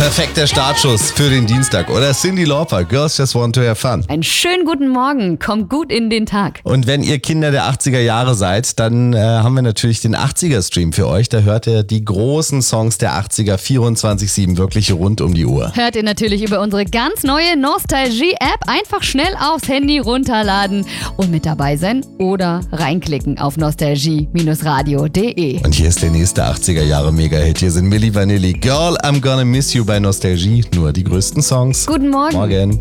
Perfekter Startschuss für den Dienstag, oder? Cyndi Lauper, Girls Just Want to Have Fun. Einen schönen guten Morgen, kommt gut in den Tag. Und wenn ihr Kinder der 80er Jahre seid, dann haben wir natürlich den 80er-Stream für euch. Da hört ihr die großen Songs der 80er 24/7 wirklich rund um die Uhr. Hört ihr natürlich über unsere ganz neue Nostalgie-App. Einfach schnell aufs Handy runterladen und mit dabei sein oder reinklicken auf nostalgie-radio.de. Und hier ist der nächste 80er Jahre Mega-Hit. Hier sind Milli Vanilli, Girl, I'm Gonna Miss You bei Nostalgie. Nur die größten Songs. Guten Morgen. Morgen.